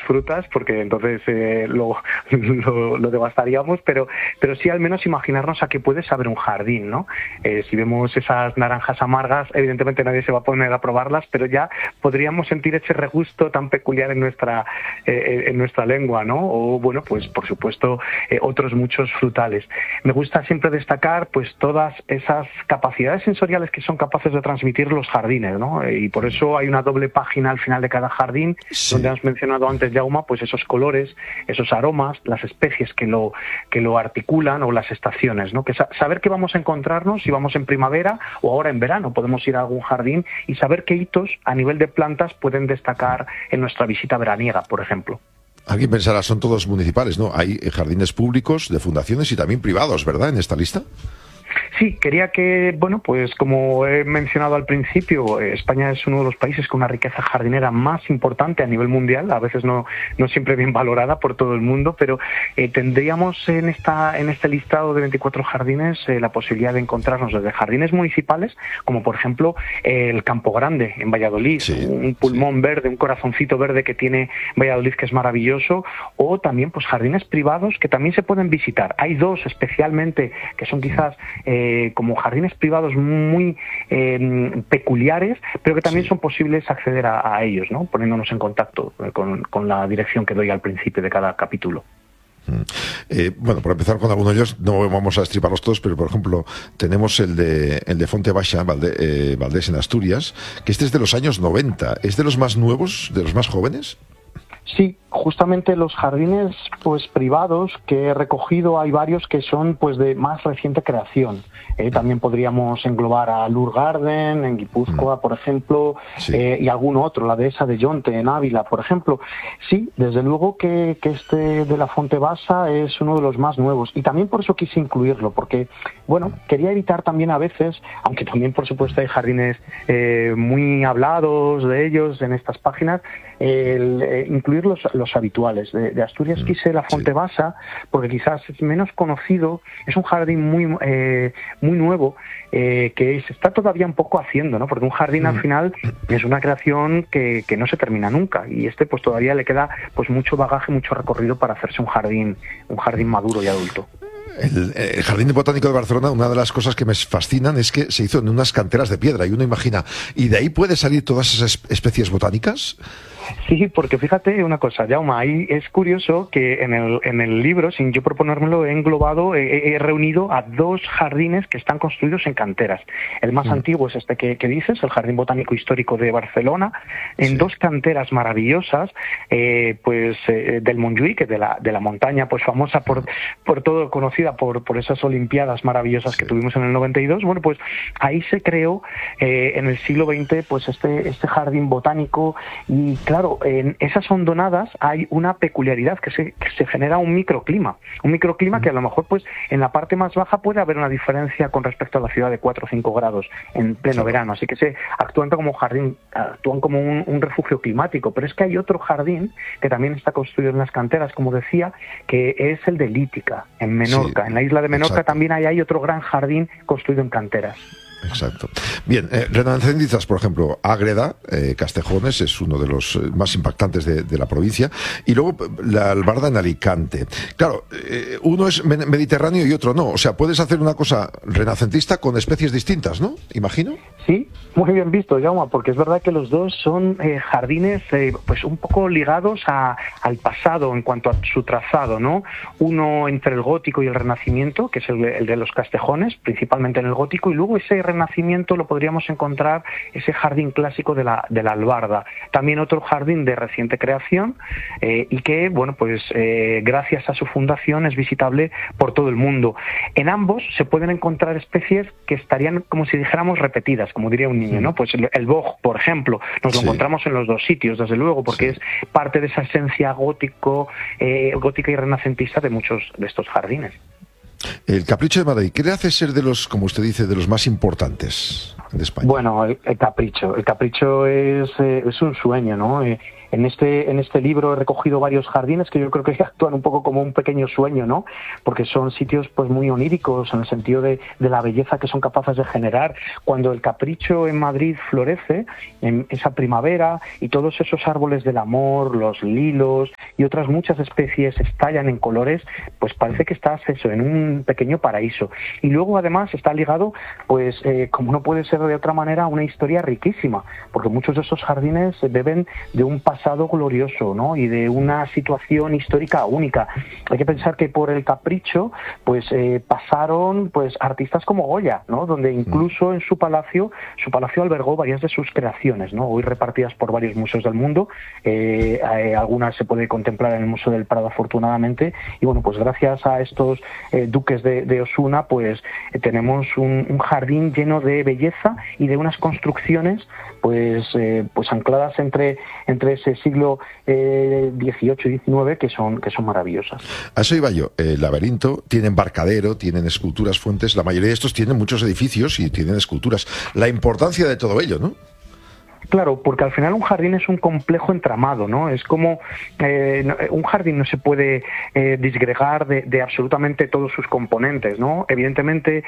frutas, porque entonces lo devastaríamos, pero sí al menos imaginarnos a qué puede saber un jardín, ¿no? Si vemos esas naranjas amargas, evidentemente nadie se va a poner a probarlas, pero ya podríamos sentir ese regusto tan peculiar en nuestra lengua, ¿no? O bueno, pues por supuesto otros muchos frutales. Me gusta siempre destacar pues todas esas capacidades sensoriales que son capaces de transmitir los jardines, ¿no? Y por eso hay una doble página al final de cada jardín, sí, donde has mencionado antes, Jaume, pues esos colores, esos aromas, las especies que lo articulan o las estaciones, ¿no? Que saber que vamos a encontrarnos si vamos en primavera o ahora en verano, podemos ir a algún jardín y saber qué hitos a nivel de plantas pueden destacar en nuestra visita veraniega, por ejemplo. Alguien pensará, son todos municipales, ¿no? Hay jardines públicos, de fundaciones y también privados, ¿verdad?, en esta lista. Sí, quería que, bueno, pues como he mencionado al principio, España es uno de los países con una riqueza jardinera más importante a nivel mundial, a veces no siempre bien valorada por todo el mundo, pero tendríamos en este listado de 24 jardines la posibilidad de encontrarnos desde jardines municipales, como por ejemplo el Campo Grande en Valladolid, sí, un pulmón verde, un corazoncito verde que tiene Valladolid que es maravilloso, o también pues jardines privados que también se pueden visitar. Hay dos especialmente que son quizás como jardines privados muy peculiares, pero que también son posibles acceder a ellos, ¿no? Poniéndonos en contacto con la dirección que doy al principio de cada capítulo. Bueno, por empezar con algunos de ellos, no vamos a estriparlos todos, pero por ejemplo tenemos el de Fonte Baixa, Valdés en Asturias, que este es de los años 90. ¿Es de los más nuevos, de los más jóvenes? Sí, justamente los jardines pues privados que he recogido, hay varios que son pues de más reciente creación. También podríamos englobar a Lur Garden en Guipúzcoa, por ejemplo, sí, y algún otro, la dehesa de Yonte en Ávila, por ejemplo. Sí, desde luego que este de la Fonte Basa es uno de los más nuevos y también por eso quise incluirlo, porque bueno, quería evitar también a veces, aunque también por supuesto hay jardines muy hablados de ellos en estas páginas, incluir los habituales. De Asturias quise la Fonte Basa porque quizás es menos conocido, es un jardín muy nuevo que se está todavía un poco haciendo, ¿no? Porque un jardín al final es una creación que no se termina nunca y pues todavía le queda pues mucho bagaje, mucho recorrido para hacerse un jardín maduro y adulto. El Jardín Botánico de Barcelona, una de las cosas que me fascinan es que se hizo en unas canteras de piedra y uno imagina, ¿y de ahí puede salir todas esas especies botánicas? Sí, porque fíjate una cosa, Jaume, ahí es curioso que en el libro, sin yo proponérmelo, he reunido a dos jardines que están construidos en canteras. El más antiguo es este que dices, el Jardín Botánico Histórico de Barcelona, en dos canteras maravillosas, del Montjuïc, que de la montaña, pues famosa por todo, conocida por esas olimpiadas maravillosas que tuvimos en el 92. Bueno, pues ahí se creó en el siglo XX pues este jardín botánico y claro, en esas hondonadas hay una peculiaridad que se genera un microclima que a lo mejor pues en la parte más baja puede haber una diferencia con respecto a la ciudad de 4 o 5 grados en pleno verano, así que se actúan como jardín, actúan como un refugio climático, pero es que hay otro jardín que también está construido en las canteras, como decía, que es el de Lítica, en Menorca, en la isla de Menorca. Exacto. También hay otro gran jardín construido en canteras. Exacto. Bien, renacentizas, por ejemplo, Ágreda, Castejones, es uno de los más impactantes de la provincia, y luego la Albarda en Alicante. Claro, uno es mediterráneo y otro no, o sea, puedes hacer una cosa renacentista con especies distintas, ¿no? Imagino. Sí, muy bien visto, Jaume, porque es verdad que los dos son jardines pues un poco ligados al pasado en cuanto a su trazado, ¿no? Uno entre el gótico y el renacimiento, que es el de los Castejones, principalmente en el gótico, y luego ese renacimiento lo podríamos encontrar ese jardín clásico de la Albarda. También otro jardín de reciente creación y que, bueno, pues gracias a su fundación es visitable por todo el mundo. En ambos se pueden encontrar especies que estarían, como si dijéramos, repetidas, como diría un niño, ¿no? Pues el boj, por ejemplo, nos lo encontramos en los dos sitios, desde luego, porque es parte de esa esencia gótica y renacentista de muchos de estos jardines. El Capricho de Madrid, ¿qué le hace ser de los, como usted dice, de los más importantes de España? Bueno, el Capricho es un sueño, ¿no? En este libro he recogido varios jardines que yo creo que actúan un poco como un pequeño sueño, ¿no? Porque son sitios pues muy oníricos en el sentido de la belleza que son capaces de generar. Cuando el Capricho en Madrid florece, en esa primavera, y todos esos árboles del amor, los lilos y otras muchas especies estallan en colores, pues parece que estás en un pequeño paraíso. Y luego además está ligado, pues como no puede ser de otra manera, a una historia riquísima, porque muchos de esos jardines beben de un pasado glorioso, ¿no? Y de una situación histórica única. Hay que pensar que por el Capricho pues pasaron pues artistas como Goya, ¿no? Donde incluso en su palacio albergó varias de sus creaciones, ¿no? Hoy repartidas por varios museos del mundo, algunas se puede contemplar en el Museo del Prado afortunadamente, y bueno, pues gracias a estos duques de Osuna pues tenemos un jardín lleno de belleza y de unas construcciones pues ancladas entre ese siglo XVIII y XIX que son maravillosas. A eso iba yo. El laberinto tiene embarcadero, tienen esculturas, fuentes. La mayoría de estos tienen muchos edificios y tienen esculturas. La importancia de todo ello, ¿no? Claro, porque al final un jardín es un complejo entramado, ¿no? Es como un jardín no se puede disgregar de absolutamente todos sus componentes, ¿no? Evidentemente,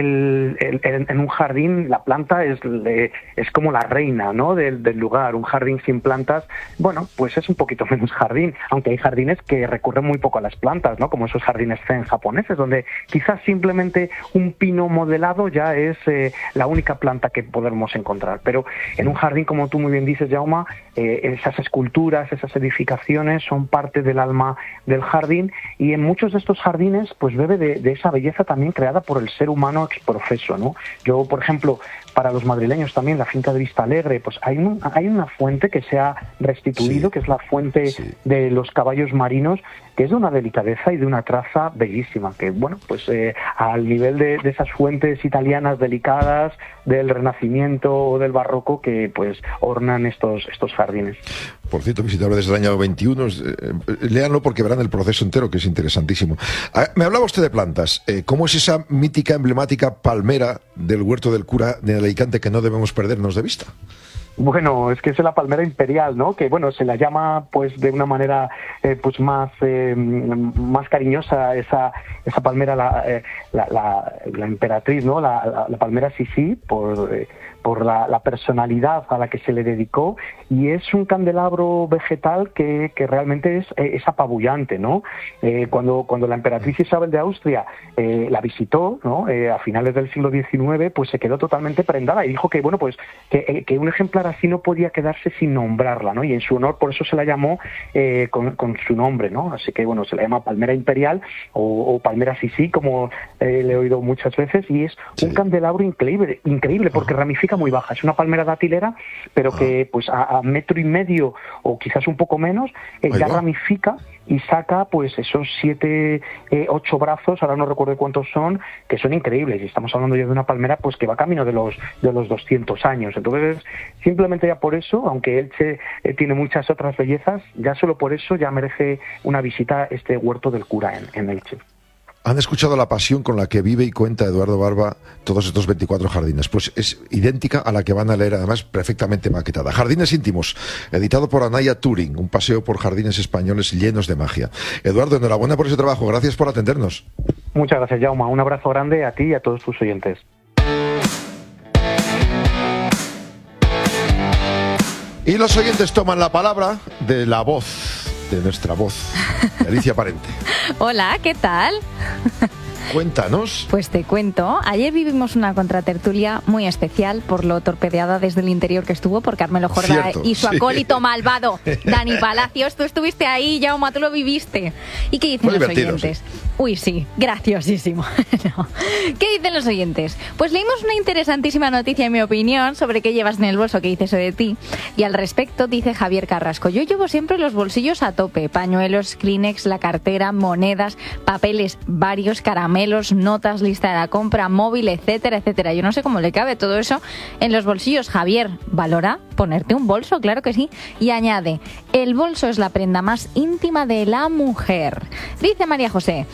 en un jardín la planta es como la reina, ¿no? del lugar. Un jardín sin plantas, bueno, pues es un poquito menos jardín, aunque hay jardines que recurren muy poco a las plantas, ¿no? Como esos jardines zen japoneses, donde quizás simplemente un pino modelado ya es la única planta que podemos encontrar. Pero en un jardín, como tú muy bien dices, Jaume, esas esculturas, esas edificaciones son parte del alma del jardín, y en muchos de estos jardines pues bebe de esa belleza también creada por el ser humano ex profeso, ¿no? Yo, por ejemplo, para los madrileños también, la finca de Vista Alegre, pues hay una fuente que se ha restituido, que es la fuente de los caballos marinos, que es de una delicadeza y de una traza bellísima, que bueno, pues al nivel de esas fuentes italianas delicadas del Renacimiento o del Barroco que pues ornan estos jardines. Por cierto, visitadores desde el año 21, léanlo porque verán el proceso entero, que es interesantísimo. Me hablaba usted de plantas. ¿Cómo es esa mítica, emblemática palmera del Huerto del Cura de Alicante que no debemos perdernos de vista? Bueno, es que es la palmera imperial, ¿no? Que bueno, se la llama pues de una manera pues más cariñosa esa palmera, la emperatriz, ¿no? La palmera Sisi, por la personalidad a la que se le dedicó, y es un candelabro vegetal que realmente es apabullante, ¿no? Cuando la emperatriz Isabel de Austria la visitó, ¿no? A finales del siglo XIX, pues se quedó totalmente prendada y dijo que bueno, pues que un ejemplar así no podía quedarse sin nombrarla, ¿no? Y en su honor, por eso se la llamó con su nombre, ¿no? Así que bueno, se la llama palmera imperial o palmera Sisi, como le he oído muchas veces, y es un candelabro increíble porque ramifica muy baja. Es una palmera datilera, pero que pues a metro y medio o quizás un poco menos ya ramifica y saca pues esos 7, 8 brazos, ahora no recuerdo cuántos son, que son increíbles, y estamos hablando ya de una palmera pues que va camino de los 200 años. Entonces, simplemente ya por eso, aunque Elche tiene muchas otras bellezas, ya solo por eso ya merece una visita este Huerto del Cura en Elche. Han escuchado la pasión con la que vive y cuenta Eduardo Barba todos estos 24 jardines. Pues es idéntica a la que van a leer, además perfectamente maquetada. Jardines íntimos, editado por Anaya Turing, un paseo por jardines españoles llenos de magia. Eduardo, enhorabuena por ese trabajo. Gracias por atendernos. Muchas gracias, Jaume. Un abrazo grande a ti y a todos tus oyentes. Y los oyentes toman la palabra de la voz, de nuestra voz, Alicia Parente. Hola, ¿qué tal? Cuéntanos. Pues te cuento. Ayer vivimos una contratertulia muy especial por lo torpedeada desde el interior que estuvo por Carmelo Jorda y su acólito malvado, Dani Palacios. Tú estuviste ahí, Jaume, tú lo viviste. ¿Y qué dicen los oyentes? Sí. Uy, sí, graciosísimo. No. ¿Qué dicen los oyentes? Pues leímos una interesantísima noticia, en mi opinión, sobre qué llevas en el bolso, qué dice eso de ti. Y al respecto dice Javier Carrasco: yo llevo siempre los bolsillos a tope, pañuelos, Kleenex, la cartera, monedas, papeles varios, caramelos, notas, lista de la compra, móvil, etcétera, etcétera. Yo no sé cómo le cabe todo eso en los bolsillos. Javier, valora ponerte un bolso, claro que sí. Y añade: el bolso es la prenda más íntima de la mujer. Dice María José: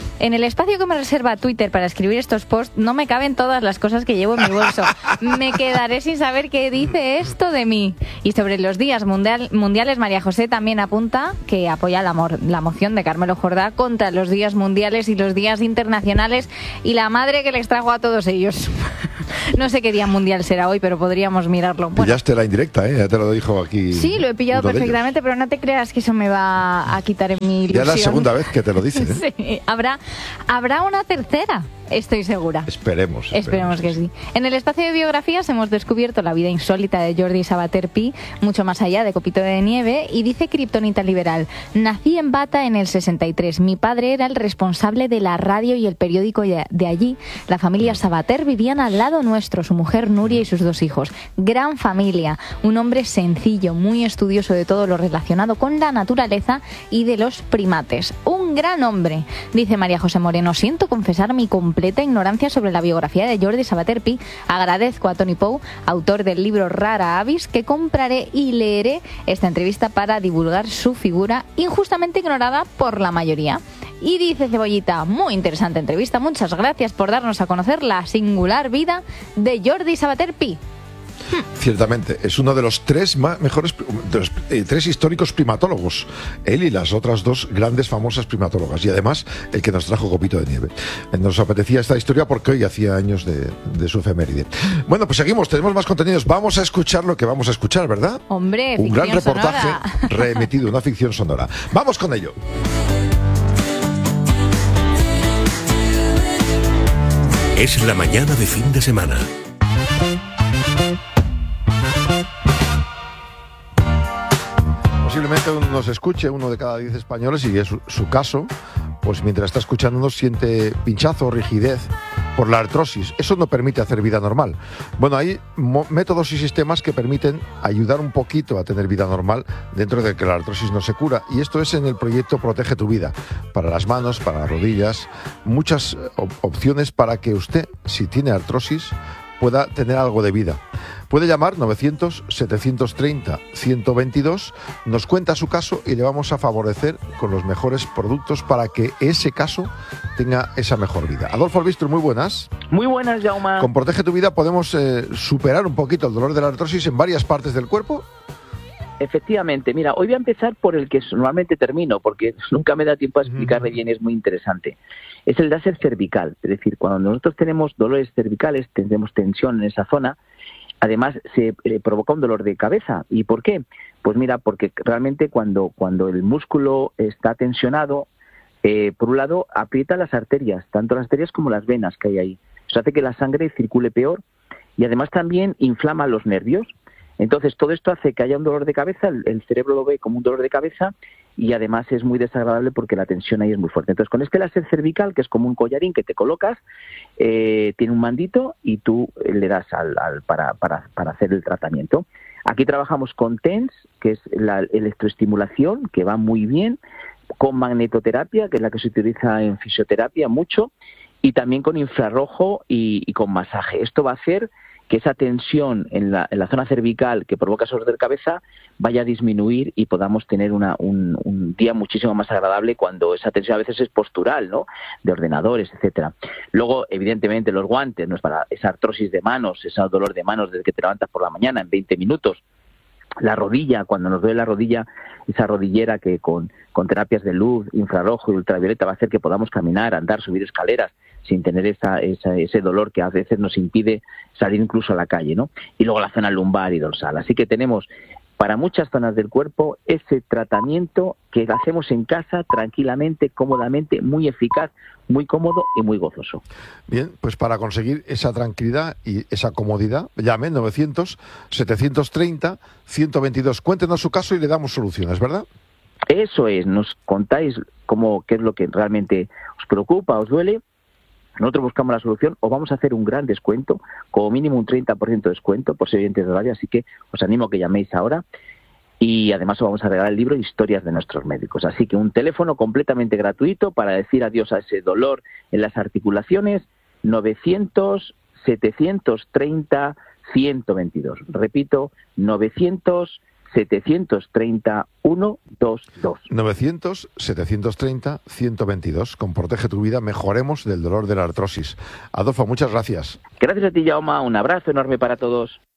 En el espacio que me reserva Twitter para escribir estos posts no me caben todas las cosas que llevo en mi bolso. Me quedaré sin saber qué dice esto de mí. Y sobre los días mundiales, María José también apunta que apoya la moción de Carmelo Jordá contra los días mundiales y los días internacionales y la madre que les trajo a todos ellos. No sé qué día mundial será hoy, pero podríamos mirarlo. Bueno, pillaste la indirecta, ya te lo dijo aquí. Sí, lo he pillado perfectamente, pero no te creas que eso me va a quitar en mi ilusión. Ya es la segunda vez que te lo dicen, ¿eh? Sí, habrá una tercera. Estoy segura. Esperemos que sí. En el espacio de biografías hemos descubierto la vida insólita de Jordi Sabater Pi, mucho más allá de Copito de Nieve, y dice Kriptonita Liberal: nací en Bata en el 63. Mi padre era el responsable de la radio y el periódico de allí. La familia Sabater vivían al lado nuestro, su mujer Nuria y sus 2 hijos. Gran familia, un hombre sencillo, muy estudioso de todo lo relacionado con la naturaleza y de los primates. Un gran hombre, dice María José Moreno. Siento confesar mi completa ignorancia sobre la biografía de Jordi Sabater Pi. Agradezco a Tony Pou, autor del libro Rara Avis, que compraré y leeré esta entrevista para divulgar su figura injustamente ignorada por la mayoría. Y dice Cebollita: muy interesante entrevista, muchas gracias por darnos a conocer la singular vida de Jordi Sabater Pi. Ciertamente, es uno de los 3 mejores, de los 3 históricos primatólogos. Él y las otras 2 grandes famosas primatólogas. Y además, el que nos trajo Copito de Nieve. Nos apetecía esta historia porque hoy hacía años de su efeméride. Bueno, pues seguimos, tenemos más contenidos. Vamos a escuchar lo que vamos a escuchar, ¿verdad? Hombre, un gran reportaje sonora. Reemitido, una ficción sonora. Vamos con ello. Es la mañana de fin de semana. Posiblemente nos escuche 1 de cada 10 españoles, y es su caso, pues mientras está escuchándonos siente pinchazo o rigidez por la artrosis. Eso no permite hacer vida normal. Bueno, hay métodos y sistemas que permiten ayudar un poquito a tener vida normal dentro de que la artrosis no se cura. Y esto es en el proyecto Protege tu Vida. Para las manos, para las rodillas, muchas opciones para que usted, si tiene artrosis, pueda tener algo de vida. Puede llamar 900-730-122, nos cuenta su caso y le vamos a favorecer con los mejores productos para que ese caso tenga esa mejor vida. Adolfo Albistro, muy buenas. Muy buenas, Jaume. Con Protege tu Vida podemos superar un poquito el dolor de la artrosis en varias partes del cuerpo. Efectivamente, mira, hoy voy a empezar por el que normalmente termino, porque nunca me da tiempo a explicarle bien, es muy interesante. Es el láser cervical, es decir, cuando nosotros tenemos dolores cervicales, tenemos tensión en esa zona, además se provoca un dolor de cabeza. ¿Y por qué? Pues mira, porque realmente cuando el músculo está tensionado, por un lado aprieta las arterias, tanto las arterias como las venas que hay ahí. Eso hace que la sangre circule peor y además también inflama los nervios. Entonces, todo esto hace que haya un dolor de cabeza, el cerebro lo ve como un dolor de cabeza y además es muy desagradable porque la tensión ahí es muy fuerte. Entonces, con este láser cervical, que es como un collarín que te colocas, tiene un mandito y tú le das para hacer el tratamiento. Aquí trabajamos con TENS, que es la electroestimulación, que va muy bien, con magnetoterapia, que es la que se utiliza en fisioterapia mucho, y también con infrarrojo y con masaje. Esto va a hacer que esa tensión en la zona cervical que provoca esos dolores de cabeza vaya a disminuir y podamos tener un día muchísimo más agradable cuando esa tensión a veces es postural, ¿no? De ordenadores, etcétera. Luego, evidentemente, los guantes, ¿no? Es para esa artrosis de manos, ese dolor de manos desde que te levantas por la mañana en 20 minutos. La rodilla, cuando nos duele la rodilla, esa rodillera que con terapias de luz, infrarrojo y ultravioleta va a hacer que podamos caminar, andar, subir escaleras sin tener ese dolor que a veces nos impide salir incluso a la calle, ¿no? Y luego la zona lumbar y dorsal. Así que tenemos para muchas zonas del cuerpo ese tratamiento que hacemos en casa tranquilamente, cómodamente, muy eficaz, muy cómodo y muy gozoso. Bien, pues para conseguir esa tranquilidad y esa comodidad, llame 900-730-122. Cuéntenos su caso y le damos soluciones, ¿verdad? Eso es, nos contáis qué es lo que realmente os preocupa, os duele. Nosotros buscamos la solución o vamos a hacer un gran descuento, como mínimo un 30% de descuento por ser oyentes de radio, así que os animo a que llaméis ahora y además os vamos a regalar el libro Historias de nuestros médicos. Así que un teléfono completamente gratuito para decir adiós a ese dolor en las articulaciones, 900-730-122. Repito, 900 900-730-122. 900-730-122. Con Protege tu Vida mejoremos del dolor de la artrosis. Adolfo, muchas gracias. Gracias a ti, Jaume. Un abrazo enorme para todos.